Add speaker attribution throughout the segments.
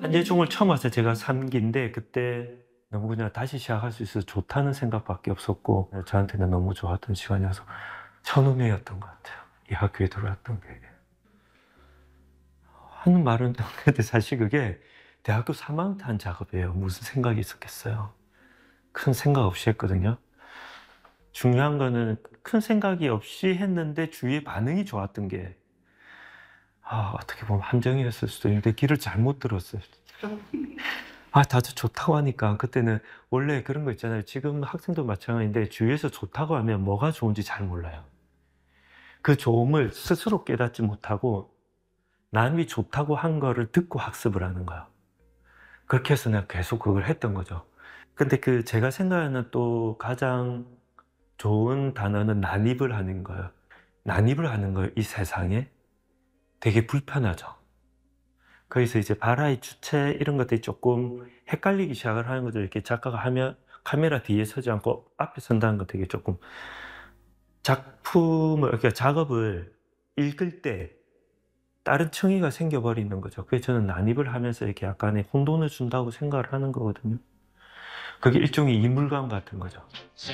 Speaker 1: 한예종을 처음 왔을 때 제가 3기인데 그때 너무 그냥 다시 시작할 수 있어서 좋다는 생각밖에 없었고 저한테는 너무 좋았던 시간이어서 천운이었던 것 같아요. 이 학교에 들어왔던 게. 하는 말은 근데 사실 그게 대학교 3학년 때 한 작업이에요. 무슨 생각이 있었겠어요. 큰 생각 없이 했거든요. 중요한 거는 큰 생각이 없이 했는데 주위의 반응이 좋았던 게 어떻게 보면 함정이었을 수도 있는데 길을 잘못 들었어요. 다들 좋다고 하니까 그때는 원래 그런 거 있잖아요. 지금 학생도 마찬가지인데 주위에서 좋다고 하면 뭐가 좋은지 잘 몰라요. 그 좋음을 스스로 깨닫지 못하고 남이 좋다고 한 거를 듣고 학습을 하는 거야. 그렇게 해서 내가 계속 그걸 했던 거죠. 근데 제가 생각하는 또 가장 좋은 단어는 난입을 하는 거예요. 난입을 하는 거예요. 이 세상에 되게 불편하죠. 그래서 이제 발화의 주체 이런 것들이 조금 헷갈리기 시작을 하는 거죠. 이렇게 작가가 하면 카메라 뒤에 서지 않고 앞에 선다는 거 되게 조금 작품을, 그러니까 작업을 읽을 때 다른 층위가 생겨버리는 거죠. 그래서 저는 난입을 하면서 이렇게 약간의 혼돈을 준다고 생각을 하는 거거든요. 그게 일종의 이물감 같은 거죠.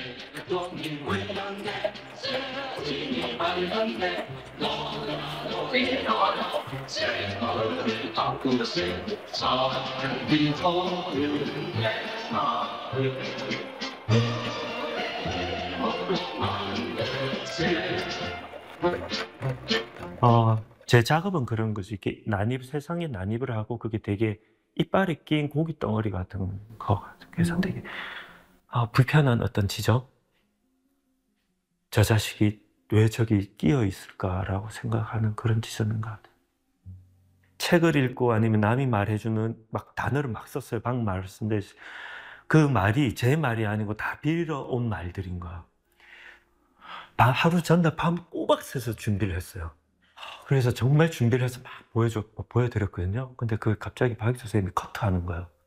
Speaker 1: 제 작업은 그런 거죠. 이렇게 세상에 난입을 하고 그게 되게 이빨에 낀 고기 덩어리 같은 거 같아요. 그래서 되게 불편한 어떤 지점? 저 자식이 왜 저기 끼어 있을까라고 생각하는 그런 지점인 것 같아요. 책을 읽고 아니면 남이 말해주는 막 단어를 막 썼어요. 방금 말씀드린 그 말이 제 말이 아니고 다 빌어온 말들인 거야. 하루 전날 밤 꼬박 새서 준비를 했어요. 그래서 정말 준비를 해서 막 보여드렸거든요. 근데 갑자기 박익수 선생님이 커트하는 거예요.